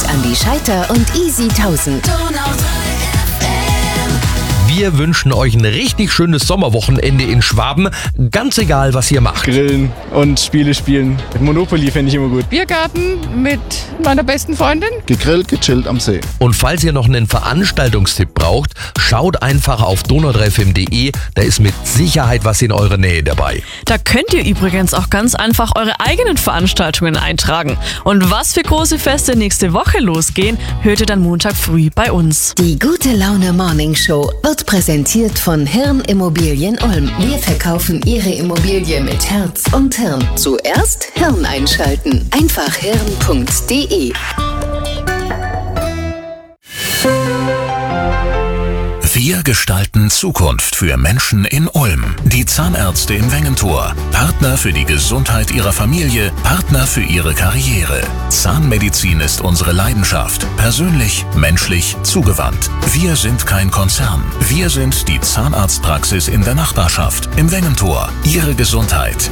Andi Scheiter und Easy 1000. Wir wünschen euch ein richtig schönes Sommerwochenende in Schwaben. Ganz egal, was ihr macht. Grillen und Spiele spielen. Monopoly fände ich immer gut. Biergarten mit meiner besten Freundin. Gegrillt, gechillt am See. Und falls ihr noch einen Veranstaltungstipp braucht, schaut einfach auf donau3fm.de. Da ist mit Sicherheit was in eurer Nähe dabei. Da könnt ihr übrigens auch ganz einfach eure eigenen Veranstaltungen eintragen. Und was für große Feste nächste Woche losgehen, hört ihr dann Montag früh bei uns. Die Gute Laune Morning Show wird präsentiert von Hirn Immobilien Ulm. Wir verkaufen Ihre Immobilie mit Herz und Hirn. Zuerst Hirn einschalten. Einfach hirn.de. Wir gestalten Zukunft für Menschen in Ulm. Die Zahnärzte im Wengentor. Partner für die Gesundheit ihrer Familie, Partner für ihre Karriere. Zahnmedizin ist unsere Leidenschaft. Persönlich, menschlich, zugewandt. Wir sind kein Konzern. Wir sind die Zahnarztpraxis in der Nachbarschaft. Im Wengentor. Ihre Gesundheit,